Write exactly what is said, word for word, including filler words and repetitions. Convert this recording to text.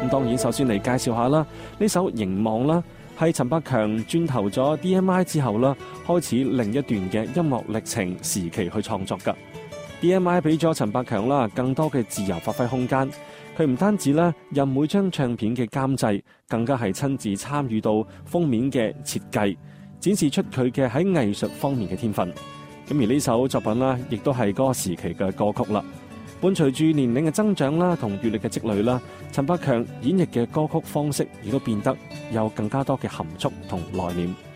咁當然首先嚟介紹下啦，呢首《凝望》啦，係陳百強轉投咗 D M I 之後啦，開始另一段嘅音樂歷程時期去創作㗎。D M I 俾咗陳百強啦更多嘅自由發揮空間，佢唔單止咧任每張唱片嘅監製，更加係親自參與到封面嘅設計，展示出佢嘅喺藝術方面嘅天分。咁而呢首作品啦，亦都係嗰個時期嘅歌曲啦。伴隨住年齡嘅增長啦，同閱歷嘅積累啦，陳百強演繹嘅歌曲方式亦都變得有更加多嘅含蓄同內斂。